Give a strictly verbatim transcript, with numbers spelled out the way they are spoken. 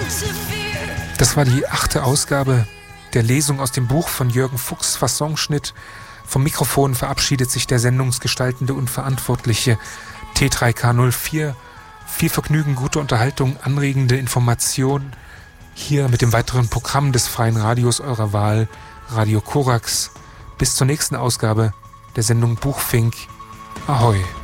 Das war die achte Ausgabe der Lesung aus dem Buch von Jürgen Fuchs, Fassonschnitt. Vom Mikrofon verabschiedet sich der sendungsgestaltende und verantwortliche T drei K null vier. Viel Vergnügen, gute Unterhaltung, anregende Information hier mit dem weiteren Programm des Freien Radios eurer Wahl, Radio Korax. Bis zur nächsten Ausgabe der Sendung Buchfink. Ahoi.